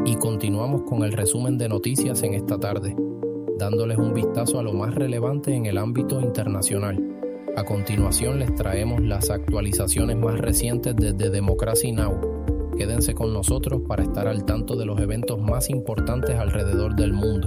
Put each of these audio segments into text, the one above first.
Y continuamos con el resumen de noticias en esta tarde, dándoles un vistazo a lo más relevante en el ámbito internacional. A continuación les traemos las actualizaciones más recientes desde Democracy Now! Quédense con nosotros para estar al tanto de los eventos más importantes alrededor del mundo.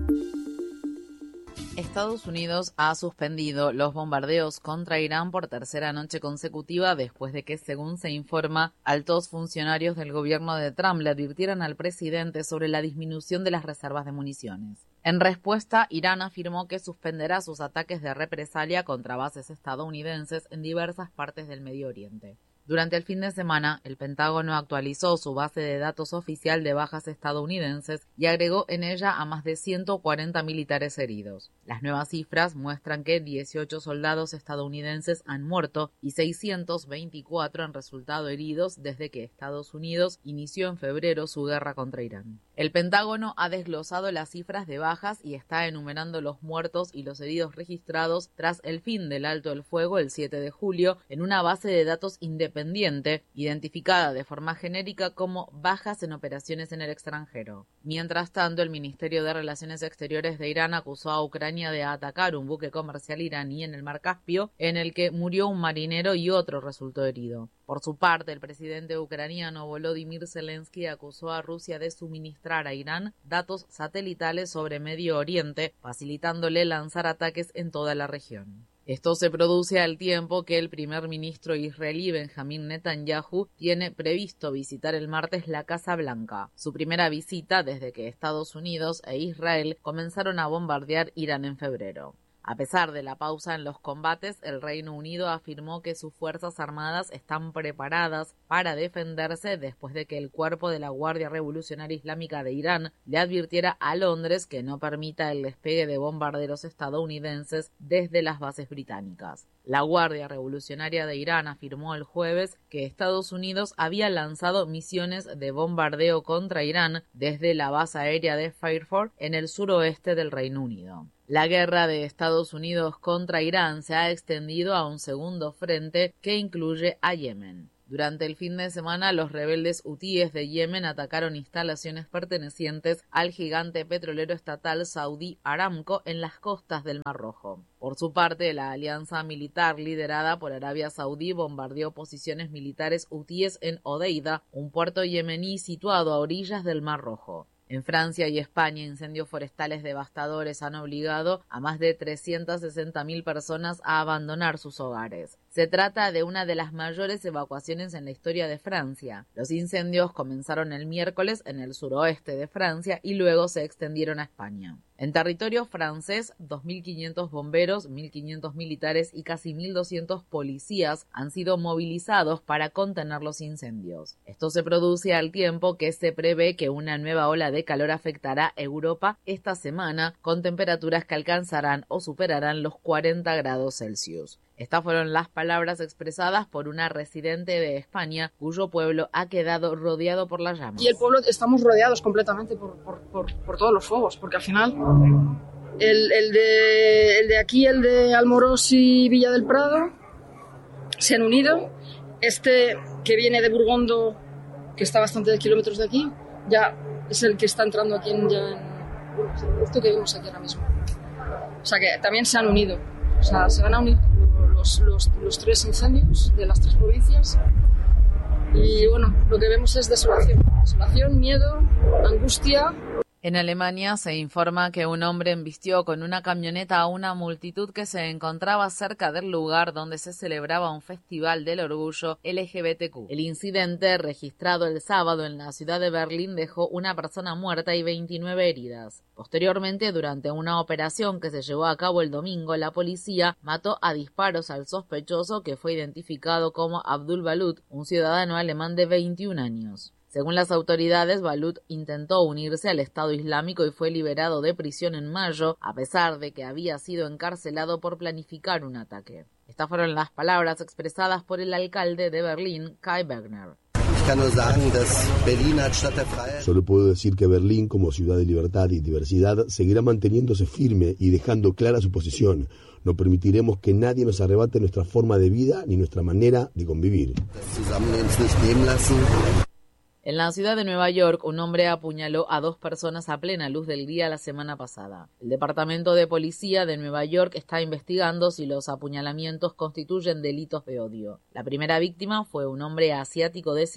Estados Unidos ha suspendido los bombardeos contra Irán por tercera noche consecutiva después de que, según se informa, altos funcionarios del gobierno de Trump le advirtieran al presidente sobre la disminución de las reservas de municiones. En respuesta, Irán afirmó que suspenderá sus ataques de represalia contra bases estadounidenses en diversas partes del Medio Oriente. Durante el fin de semana, el Pentágono actualizó su base de datos oficial de bajas estadounidenses y agregó en ella a más de 140 militares heridos. Las nuevas cifras muestran que 18 soldados estadounidenses han muerto y 624 han resultado heridos desde que Estados Unidos inició en febrero su guerra contra Irán. El Pentágono ha desglosado las cifras de bajas y está enumerando los muertos y los heridos registrados tras el fin del alto el fuego el 7 de julio en una base de datos independiente, identificada de forma genérica como bajas en operaciones en el extranjero. Mientras tanto, el Ministerio de Relaciones Exteriores de Irán acusó a Ucrania de atacar un buque comercial iraní en el Mar Caspio, en el que murió un marinero y otro resultó herido. Por su parte, el presidente ucraniano Volodymyr Zelensky acusó a Rusia de suministrar a Irán datos satelitales sobre Medio Oriente, facilitándole lanzar ataques en toda la región. Esto se produce al tiempo que el primer ministro israelí Benjamín Netanyahu tiene previsto visitar el martes la Casa Blanca, su primera visita desde que Estados Unidos e Israel comenzaron a bombardear Irán en febrero. A pesar de la pausa en los combates, el Reino Unido afirmó que sus fuerzas armadas están preparadas para defenderse después de que el cuerpo de la Guardia Revolucionaria Islámica de Irán le advirtiera a Londres que no permita el despegue de bombarderos estadounidenses desde las bases británicas. La Guardia Revolucionaria de Irán afirmó el jueves que Estados Unidos había lanzado misiones de bombardeo contra Irán desde la base aérea de Fairford en el suroeste del Reino Unido. La guerra de Estados Unidos contra Irán se ha extendido a un segundo frente que incluye a Yemen. Durante el fin de semana, los rebeldes hutíes de Yemen atacaron instalaciones pertenecientes al gigante petrolero estatal saudí Aramco en las costas del Mar Rojo. Por su parte, la alianza militar liderada por Arabia Saudí bombardeó posiciones militares hutíes en Odeida, un puerto yemení situado a orillas del Mar Rojo. En Francia y España, incendios forestales devastadores han obligado a más de 360.000 personas a abandonar sus hogares. Se trata de una de las mayores evacuaciones en la historia de Francia. Los incendios comenzaron el miércoles en el suroeste de Francia y luego se extendieron a España. En territorio francés, 2.500 bomberos, 1.500 militares y casi 1.200 policías han sido movilizados para contener los incendios. Esto se produce al tiempo que se prevé que una nueva ola de calor afectará Europa esta semana, con temperaturas que alcanzarán o superarán los 40 grados Celsius. Estas fueron las palabras expresadas por una residente de España, cuyo pueblo ha quedado rodeado por las llamas. Y el pueblo estamos rodeados completamente por todos los fuegos, porque al final el de aquí, el de Almorós y Villa del Prado, se han unido. Este que viene de Burgondo, que está a bastantes kilómetros de aquí, ya es el que está entrando aquí esto que vemos aquí ahora mismo. O sea que también se han unido. O sea, se van a unir los tres incendios de las tres provincias y bueno, lo que vemos es desolación, miedo, angustia. En Alemania se informa que un hombre embistió con una camioneta a una multitud que se encontraba cerca del lugar donde se celebraba un festival del orgullo LGBTQ. El incidente, registrado el sábado en la ciudad de Berlín, dejó una persona muerta y 29 heridas. Posteriormente, durante una operación que se llevó a cabo el domingo, la policía mató a disparos al sospechoso, que fue identificado como Abdul Balut, un ciudadano alemán de 21 años. Según las autoridades, Balut intentó unirse al Estado Islámico y fue liberado de prisión en mayo, a pesar de que había sido encarcelado por planificar un ataque. Estas fueron las palabras expresadas por el alcalde de Berlín, Kai Wegner. Solo puedo decir que Berlín, como ciudad de libertad y diversidad, seguirá manteniéndose firme y dejando clara su posición. No permitiremos que nadie nos arrebate nuestra forma de vida ni nuestra manera de convivir. En la ciudad de Nueva York, un hombre apuñaló a 2 personas a plena luz del día la semana pasada. El Departamento de Policía de Nueva York está investigando si los apuñalamientos constituyen delitos de odio. La primera víctima fue un hombre asiático de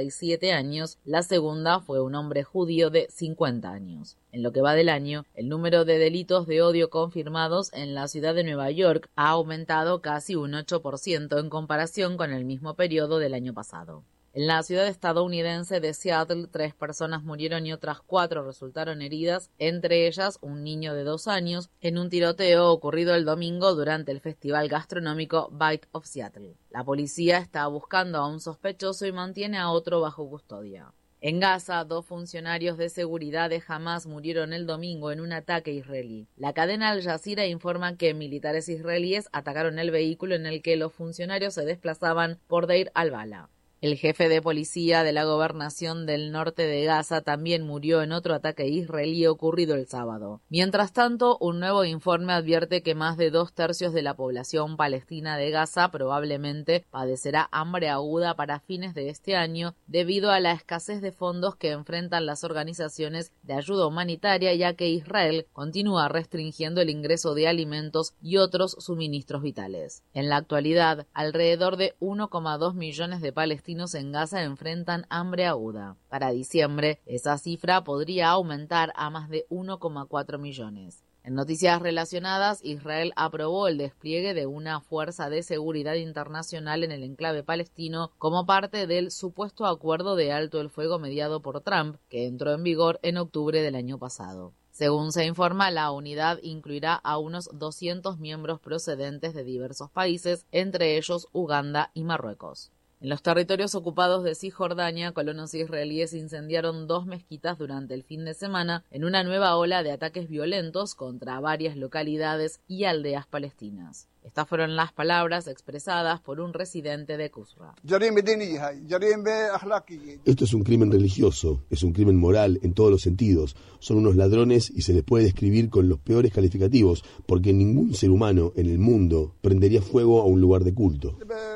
57 años, la segunda fue un hombre judío de 50 años. En lo que va del año, el número de delitos de odio confirmados en la ciudad de Nueva York ha aumentado casi un 8% en comparación con el mismo periodo del año pasado. En la ciudad estadounidense de Seattle, 3 personas murieron y otras 4 resultaron heridas, entre ellas un niño de 2 años, en un tiroteo ocurrido el domingo durante el festival gastronómico Bite of Seattle. La policía está buscando a un sospechoso y mantiene a otro bajo custodia. En Gaza, 2 funcionarios de seguridad de Hamas murieron el domingo en un ataque israelí. La cadena Al Jazeera informa que militares israelíes atacaron el vehículo en el que los funcionarios se desplazaban por Deir al-Bala. El jefe de policía de la gobernación del norte de Gaza también murió en otro ataque israelí ocurrido el sábado. Mientras tanto, un nuevo informe advierte que más de 2/3 de la población palestina de Gaza probablemente padecerá hambre aguda para fines de este año debido a la escasez de fondos que enfrentan las organizaciones de ayuda humanitaria, ya que Israel continúa restringiendo el ingreso de alimentos y otros suministros vitales. En la actualidad, alrededor de 1,2 millones de palestinos en Gaza enfrentan hambre aguda. Para diciembre, esa cifra podría aumentar a más de 1,4 millones. En noticias relacionadas, Israel aprobó el despliegue de una fuerza de seguridad internacional en el enclave palestino como parte del supuesto acuerdo de alto el fuego mediado por Trump, que entró en vigor en octubre del año pasado. Según se informa, la unidad incluirá a unos 200 miembros procedentes de diversos países, entre ellos Uganda y Marruecos. En los territorios ocupados de Cisjordania, colonos israelíes incendiaron 2 mezquitas durante el fin de semana en una nueva ola de ataques violentos contra varias localidades y aldeas palestinas. Estas fueron las palabras expresadas por un residente de Qusra. Esto es un crimen religioso, es un crimen moral en todos los sentidos. Son unos ladrones y se les puede describir con los peores calificativos, porque ningún ser humano en el mundo prendería fuego a un lugar de culto.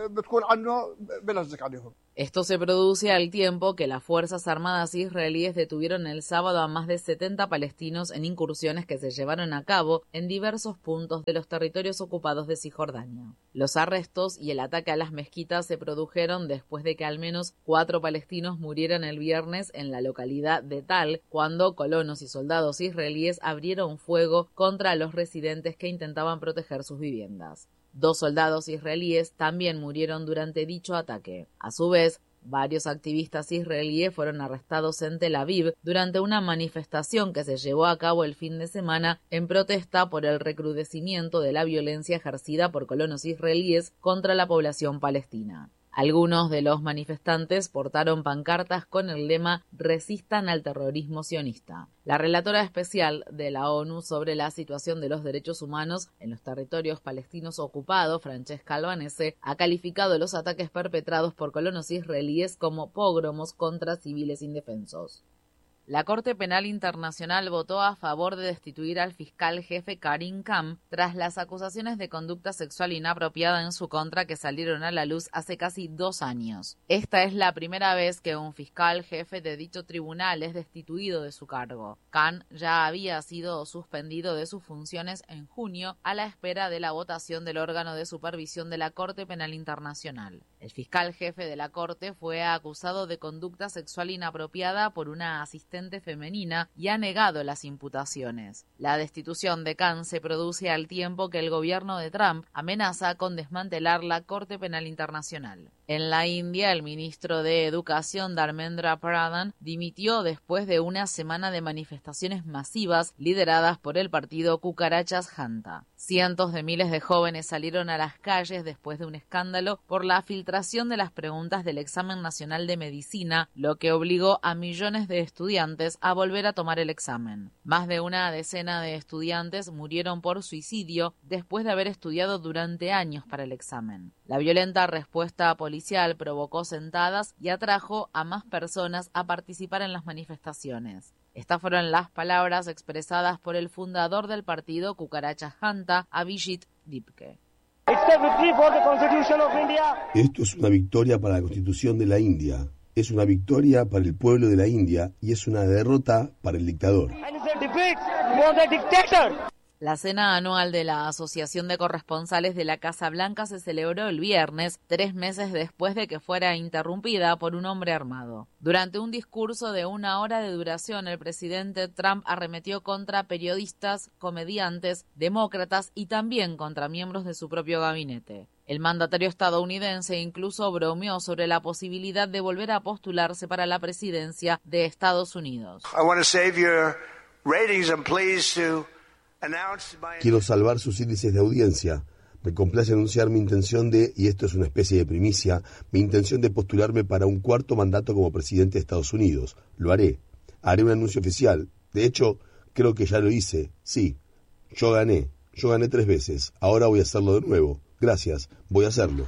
Esto se produce al tiempo que las Fuerzas Armadas israelíes detuvieron el sábado a más de 70 palestinos en incursiones que se llevaron a cabo en diversos puntos de los territorios ocupados de Cisjordania. Los arrestos y el ataque a las mezquitas se produjeron después de que al menos 4 palestinos murieran el viernes en la localidad de Tal, cuando colonos y soldados israelíes abrieron fuego contra los residentes que intentaban proteger sus viviendas. 2 soldados israelíes también murieron durante dicho ataque. A su vez, varios activistas israelíes fueron arrestados en Tel Aviv durante una manifestación que se llevó a cabo el fin de semana en protesta por el recrudecimiento de la violencia ejercida por colonos israelíes contra la población palestina. Algunos de los manifestantes portaron pancartas con el lema «Resistan al terrorismo sionista». La relatora especial de la ONU sobre la situación de los derechos humanos en los territorios palestinos ocupados, Francesca Albanese, ha calificado los ataques perpetrados por colonos israelíes como pogromos contra civiles indefensos. La Corte Penal Internacional votó a favor de destituir al fiscal jefe Karim Khan tras las acusaciones de conducta sexual inapropiada en su contra que salieron a la luz hace casi 2 años. Esta es la primera vez que un fiscal jefe de dicho tribunal es destituido de su cargo. Khan ya había sido suspendido de sus funciones en junio a la espera de la votación del órgano de supervisión de la Corte Penal Internacional. El fiscal jefe de la Corte fue acusado de conducta sexual inapropiada por una asistente femenina y ha negado las imputaciones. La destitución de Khan se produce al tiempo que el gobierno de Trump amenaza con desmantelar la Corte Penal Internacional. En la India, el ministro de Educación, Dharmendra Pradhan, dimitió después de una semana de manifestaciones masivas lideradas por el partido Cucarachas Janta. Cientos de miles de jóvenes salieron a las calles después de un escándalo por la filtración de las preguntas del examen nacional de medicina, lo que obligó a millones de estudiantes a volver a tomar el examen. Más de una decena de estudiantes murieron por suicidio después de haber estudiado durante años para el examen. La violenta respuesta policial provocó sentadas y atrajo a más personas a participar en las manifestaciones. Estas fueron las palabras expresadas por el fundador del partido Cucarachas Janta, Abhijit Dipke. Esto es una victoria para la Constitución de la India. Es una victoria para el pueblo de la India y es una derrota para el dictador. La cena anual de la Asociación de Corresponsales de la Casa Blanca se celebró el viernes, 3 meses después de que fuera interrumpida por un hombre armado. Durante un discurso de 1 hora de duración, el presidente Trump arremetió contra periodistas, comediantes, demócratas y también contra miembros de su propio gabinete. El mandatario estadounidense incluso bromeó sobre la posibilidad de volver a postularse para la presidencia de Estados Unidos. Quiero salvar sus índices de audiencia. Me complace anunciar mi intención y esto es una especie de primicia, mi intención de postularme para un 4º mandato como presidente de Estados Unidos. Lo haré. Haré un anuncio oficial. De hecho, creo que ya lo hice. Sí, yo gané 3 veces. Ahora voy a hacerlo de nuevo. Gracias, voy a hacerlo.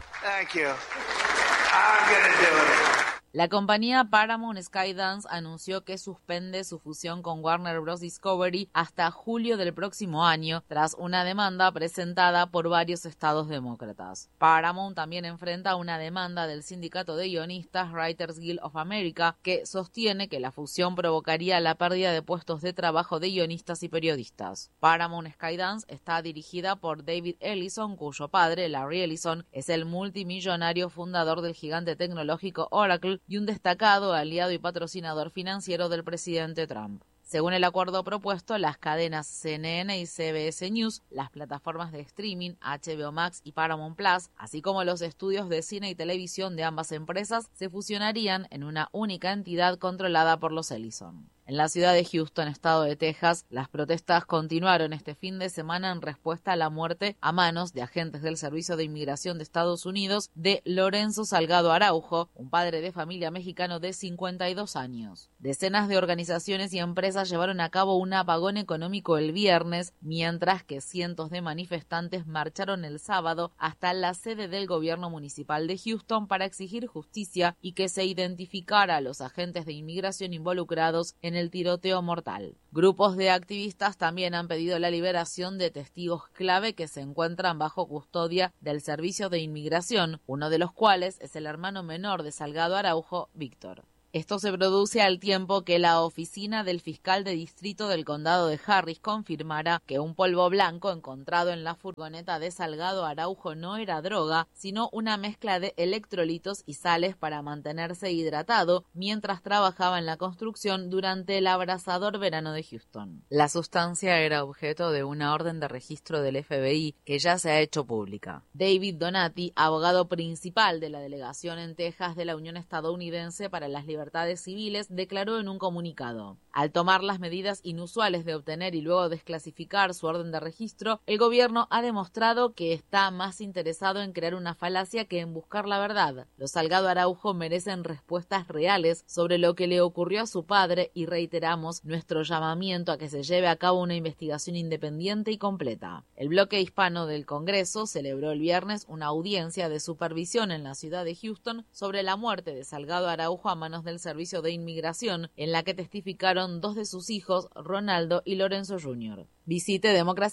La compañía Paramount Skydance anunció que suspende su fusión con Warner Bros. Discovery hasta julio del próximo año, tras una demanda presentada por varios estados demócratas. Paramount también enfrenta una demanda del sindicato de guionistas Writers Guild of America, que sostiene que la fusión provocaría la pérdida de puestos de trabajo de guionistas y periodistas. Paramount Skydance está dirigida por David Ellison, cuyo padre, Larry Ellison, es el multimillonario fundador del gigante tecnológico Oracle y un destacado aliado y patrocinador financiero del presidente Trump. Según el acuerdo propuesto, las cadenas CNN y CBS News, las plataformas de streaming HBO Max y Paramount Plus, así como los estudios de cine y televisión de ambas empresas, se fusionarían en una única entidad controlada por los Ellison. En la ciudad de Houston, estado de Texas, las protestas continuaron este fin de semana en respuesta a la muerte a manos de agentes del Servicio de Inmigración de Estados Unidos de Lorenzo Salgado Araujo, un padre de familia mexicano de 52 años. Decenas de organizaciones y empresas llevaron a cabo un apagón económico el viernes, mientras que cientos de manifestantes marcharon el sábado hasta la sede del gobierno municipal de Houston para exigir justicia y que se identificara a los agentes de inmigración involucrados en el tiroteo mortal. Grupos de activistas también han pedido la liberación de testigos clave que se encuentran bajo custodia del Servicio de Inmigración, uno de los cuales es el hermano menor de Salgado Araujo, Víctor. Esto se produce al tiempo que la oficina del fiscal de distrito del condado de Harris confirmara que un polvo blanco encontrado en la furgoneta de Salgado Araujo no era droga, sino una mezcla de electrolitos y sales para mantenerse hidratado mientras trabajaba en la construcción durante el abrasador verano de Houston. La sustancia era objeto de una orden de registro del FBI que ya se ha hecho pública. David Donati, abogado principal de la delegación en Texas de la Unión Estadounidense para las Libertades Civiles, declaró en un comunicado: al tomar las medidas inusuales de obtener y luego desclasificar su orden de registro, el gobierno ha demostrado que está más interesado en crear una falacia que en buscar la verdad. Los Salgado Araujo merecen respuestas reales sobre lo que le ocurrió a su padre y reiteramos nuestro llamamiento a que se lleve a cabo una investigación independiente y completa. El bloque hispano del Congreso celebró el viernes una audiencia de supervisión en la ciudad de Houston sobre la muerte de Salgado Araujo a manos del Servicio de Inmigración, en la que testificaron 2 de sus hijos, Ronaldo y Lorenzo Jr. Visite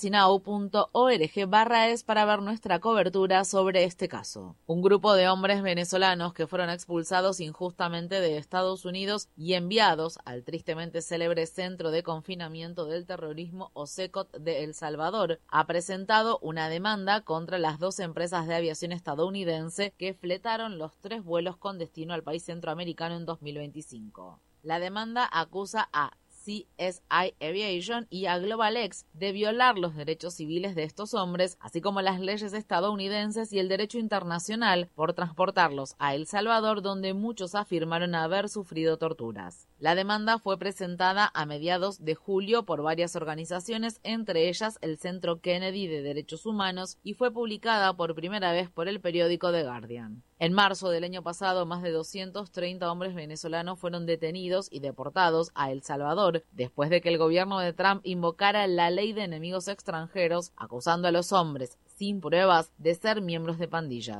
democracynow.org/es para ver nuestra cobertura sobre este caso. Un grupo de hombres venezolanos que fueron expulsados injustamente de Estados Unidos y enviados al tristemente célebre Centro de Confinamiento del Terrorismo o CECOT de El Salvador ha presentado una demanda contra las 2 empresas de aviación estadounidense que fletaron los 3 vuelos con destino al país centroamericano en 2025. La demanda acusa a CSI Aviation y a GlobalX de violar los derechos civiles de estos hombres, así como las leyes estadounidenses y el derecho internacional por transportarlos a El Salvador, donde muchos afirmaron haber sufrido torturas. La demanda fue presentada a mediados de julio por varias organizaciones, entre ellas el Centro Kennedy de Derechos Humanos, y fue publicada por primera vez por el periódico The Guardian. En marzo del año pasado, más de 230 hombres venezolanos fueron detenidos y deportados a El Salvador después de que el gobierno de Trump invocara la ley de enemigos extranjeros, acusando a los hombres, sin pruebas, de ser miembros de pandillas.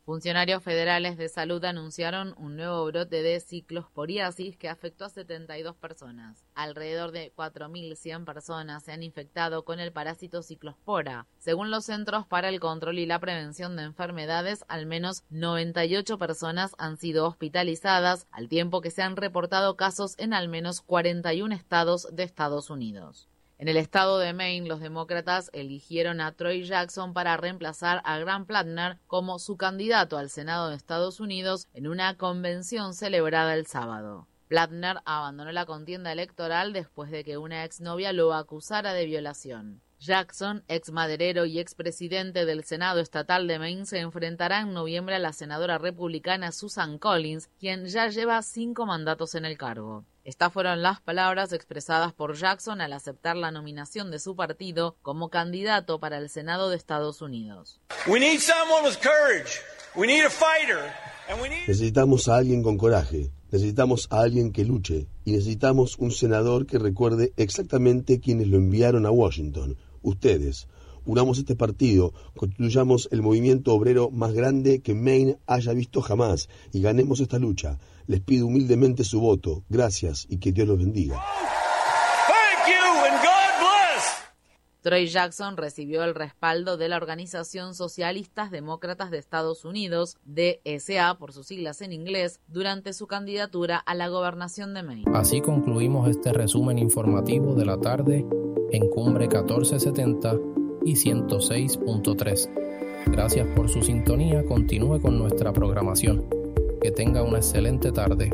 Funcionarios federales de salud anunciaron un nuevo brote de ciclosporiasis que afectó a 72 personas. Alrededor de 4.100 personas se han infectado con el parásito ciclospora. Según los Centros para el Control y la Prevención de Enfermedades, al menos 98 personas han sido hospitalizadas, al tiempo que se han reportado casos en al menos 41 estados de Estados Unidos. En el estado de Maine, los demócratas eligieron a Troy Jackson para reemplazar a Graham Plattner como su candidato al Senado de Estados Unidos en una convención celebrada el sábado. Plattner abandonó la contienda electoral después de que una exnovia lo acusara de violación. Jackson, ex maderero y expresidente del Senado estatal de Maine, se enfrentará en noviembre a la senadora republicana Susan Collins, quien ya lleva 5 mandatos en el cargo. Estas fueron las palabras expresadas por Jackson al aceptar la nominación de su partido como candidato para el Senado de Estados Unidos. Necesitamos a alguien con coraje, necesitamos a alguien que luche y necesitamos un senador que recuerde exactamente quienes lo enviaron a Washington, ustedes. Unamos este partido, constituyamos el movimiento obrero más grande que Maine haya visto jamás y ganemos esta lucha. Les pido humildemente su voto. Gracias y que Dios los bendiga. Troy Jackson recibió el respaldo de la Organización Socialistas Demócratas de Estados Unidos, DSA por sus siglas en inglés, durante su candidatura a la gobernación de Maine. Así concluimos este resumen informativo de la tarde en Cumbre 1470 y 106.3. Gracias por su sintonía. Continúe con nuestra programación. Que tenga una excelente tarde.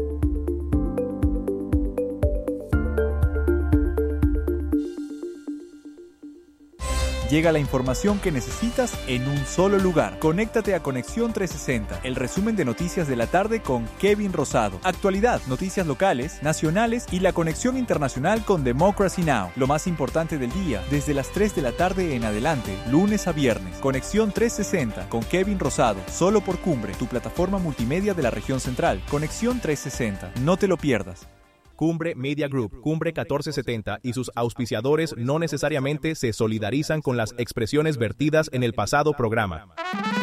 Llega la información que necesitas en un solo lugar. Conéctate a Conexión 360, el resumen de noticias de la tarde con Kevin Rosado. Actualidad, noticias locales, nacionales y la conexión internacional con Democracy Now! Lo más importante del día, desde las 3 de la tarde en adelante, lunes a viernes. Conexión 360 con Kevin Rosado, solo por Cumbre, tu plataforma multimedia de la región central. Conexión 360, no te lo pierdas. Cumbre Media Group, Cumbre 1470 y sus auspiciadores no necesariamente se solidarizan con las expresiones vertidas en el pasado programa.